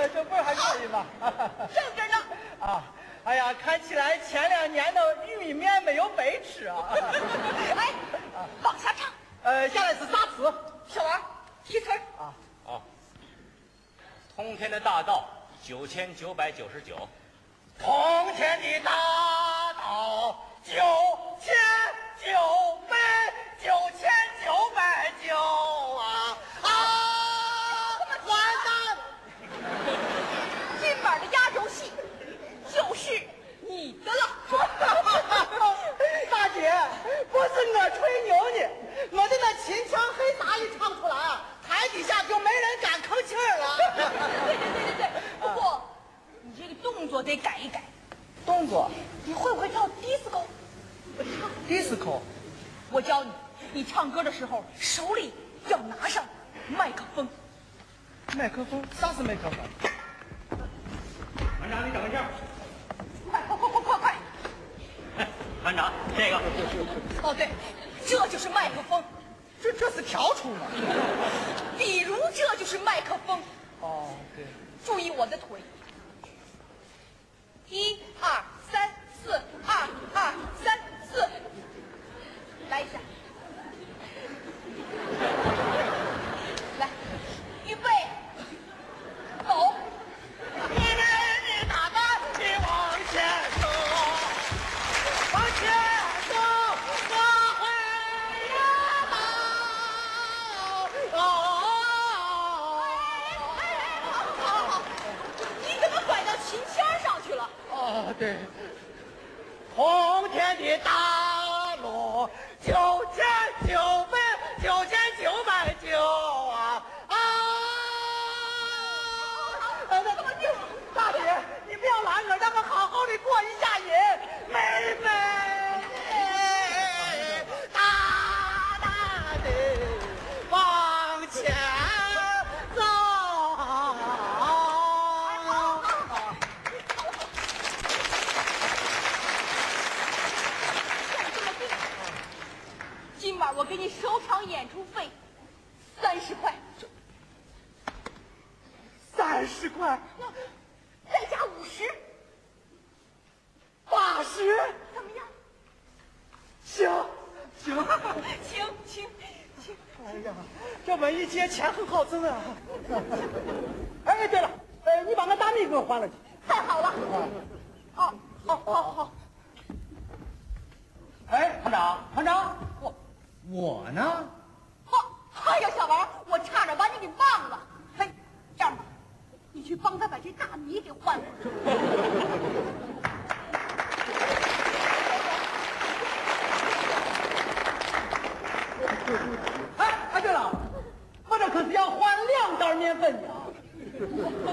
这味儿还可以吧？ 正着呢。 啊，哎呀，看起来前2年的玉米面没有白吃啊。 哎，往下唱。 下来是啥词？ 小王提词儿啊。 好，通天的大道9999， 通天的大道9999啊！完蛋了！ 今晚的压轴戏就是你的了。 大姐，不是我吹牛呢，我的那秦腔黑撒一唱出来啊，台底下就没人敢吭气儿了。 对，不过你这个动作得改一改。 动作你会不会跳 disco？ ，disco， 我教你，你唱歌的时候手里要拿上麦克风。 麦克风？啥是麦克风？ 团长，你等一下。 快！ 团长，这个哦，对，这就是麦克风。 这是笤帚吗？ 比如这就是麦克风。 哦，对。 注意我的腿。1、2、3、4，2、2、3、4，来一下。来，预备，走。 你大胆地往前走，往前走，我会呀到。 好，你怎么拐到琴签上去了？ 哦，对，通天的大路9999啊！大姐，你不要拦我，让我好好的过一下瘾，妹妹，大大的往前走。 今晚我给你首场演出费30块 ，30块， 再加50，80，怎么样？ 行。 请。 哎呀，这文艺节钱很好挣啊！哎，对了，你把那大米给我还了去。 太好了。好。 哎，团长，我呢？ 哎呀，小王，我差点把你给忘了。嘿，这样吧，你去帮他把这大米给换了。 哎，对了，我这可是要换2袋面粉呢。